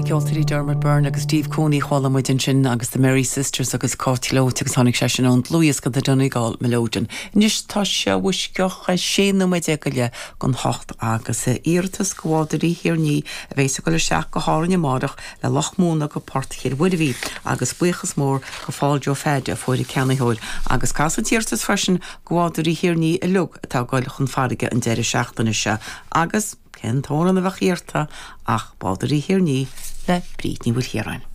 ceoltarí Dermot Byrne agus Steve Cooney chála muidin sin agus the Merry Sisters agus Cátí Lót agus tháinig sé sin ón Luas go Donegal melódin. Nis tá se bhuisceoch a séanú muid eile gon hocht agus íirtas ghádarí hiarní a bhéis go le seach go háirne mádach le Lochmúna go Portchéir Woodhí agus buchas mór go fáildio féide fuair ceannathóid agus casa tíirtas freisin ghádarí hiarní a lug atá gáil chun farige an deire seachtainna se agus cén tóran a bheith chéirta ach bádarí hiarní le brídní bhfuil chéarain.